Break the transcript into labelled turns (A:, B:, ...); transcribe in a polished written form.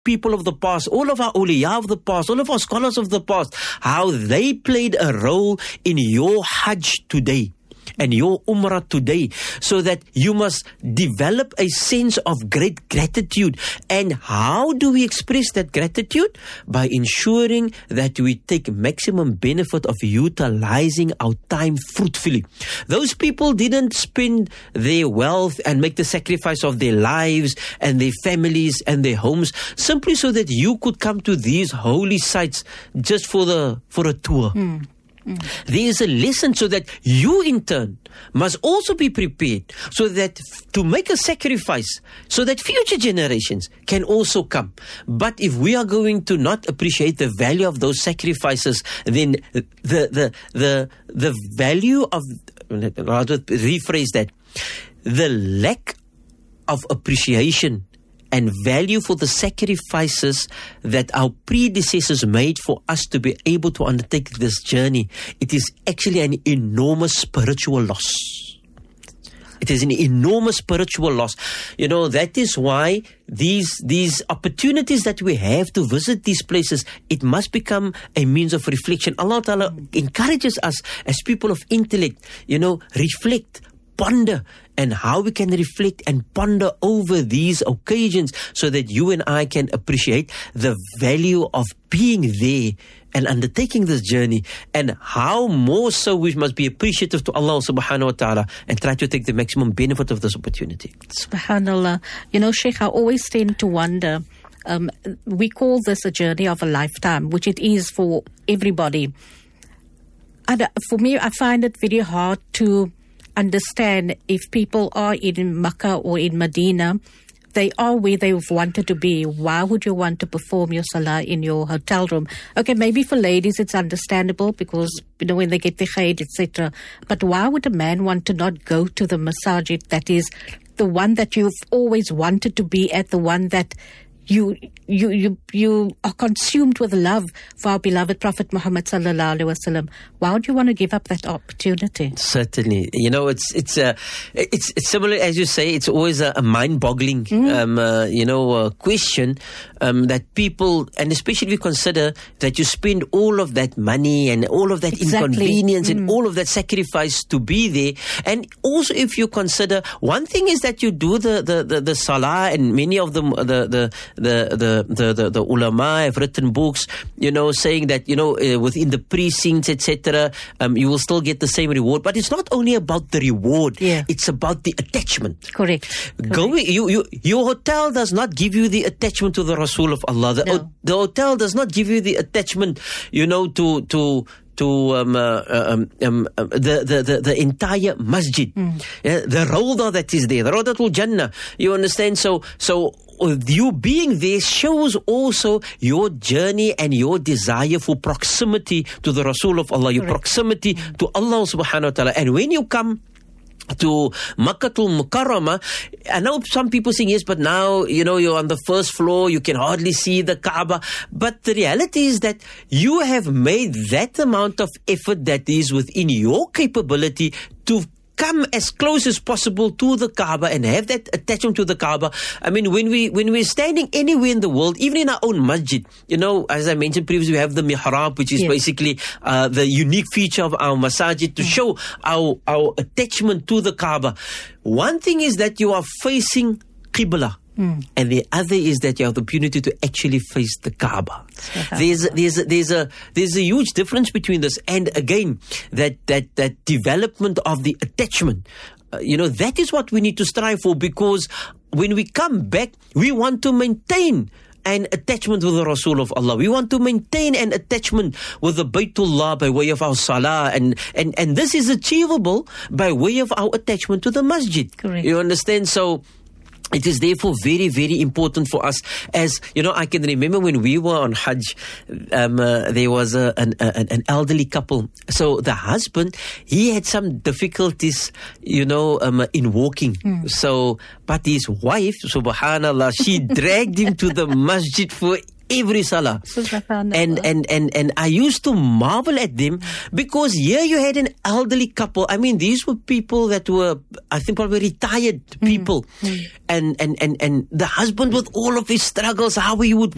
A: people of the past, all of our awliya of the past, all of our scholars of the past, how they played a role in your Hajj today and your Umrah today, so that you must develop a sense of great gratitude. And how do we express that gratitude? By ensuring that we take maximum benefit of utilizing our time fruitfully. Those people didn't spend their wealth and make the sacrifice of their lives and their families and their homes simply so that you could come to these holy sites just for a tour. There is a lesson so that you in turn must also be prepared so that to make a sacrifice so that future generations can also come. But if we are going to not appreciate the value of those sacrifices, then the value of, rather rephrase that, the lack of appreciation and value for the sacrifices that our predecessors made for us to be able to undertake this journey, it is actually an enormous spiritual loss. It is an enormous spiritual loss. That is why these opportunities that we have to visit these places, it must become a means of reflection. Allah Ta'ala encourages us as people of intellect, reflect, ponder, and how we can reflect and ponder over these occasions so that you and I can appreciate the value of being there and undertaking this journey, and how more so we must be appreciative to Allah subhanahu wa ta'ala and try to take the maximum benefit of this opportunity.
B: Subhanallah. Sheikh, I always tend to wonder, we call this a journey of a lifetime, which it is for everybody. And for me, I find it very hard to understand if people are in Makkah or in Medina, they are where they've wanted to be. Why would you want to perform your salah in your hotel room? Okay, maybe for ladies it's understandable because, when they get the khayd, etc. But why would a man want to not go to the masajid that is the one that you've always wanted to be at, the one that you are consumed with love for our beloved Prophet Muhammad sallallahu alaihi wasallam? Why would you want to give up that opportunity?
A: Certainly, it's similar as you say. It's always a mind-boggling, question that people, and especially if you consider that you spend all of that money and all of that inconvenience and all of that sacrifice to be there, and also if you consider one thing is that you do the salah, and many of them the ulama have written books, saying that, within the precincts, etc., you will still get the same reward. But it's not only about the reward, it's about the attachment.
B: Correct.
A: Your hotel does not give you the attachment to the Rasul of Allah. The hotel does not give you the attachment, to the entire masjid, the Rawdah that is there, the Rawdatul Jannah. You understand? So you being there shows also your journey and your desire for proximity to the Rasul of Allah, your proximity to Allah subhanahu wa ta'ala. And when you come to Makkatul Mukarramah, I know some people saying, yes, but now, you're on the first floor, you can hardly see the Kaaba. But the reality is that you have made that amount of effort that is within your capability to come as close as possible to the Kaaba and have that attachment to the Kaaba. I mean, when we're standing anywhere in the world, even in our own masjid, as I mentioned previously, we have the mihrab, which is basically the unique feature of our masajid to show our attachment to the Kaaba. One thing is that you are facing Qibla. And the other is that you have the opportunity to actually face the Kaaba. There's a huge difference between this, and again, that development of the attachment. That is what we need to strive for, because when we come back, we want to maintain an attachment with the Rasul of Allah. We want to maintain an attachment with the Baytullah by way of our salah, and this is achievable by way of our attachment to the masjid.
B: Correct.
A: You understand? So it is therefore very, very important for us. As I can remember when we were on Hajj, there was an elderly couple. So the husband, he had some difficulties, in walking. So, but his wife, subhanallah, she dragged him to the masjid for every salah. And I used to marvel at them, because here you had an elderly couple. I mean, these were people that were, I think, probably retired people. And the husband, with all of his struggles, how he would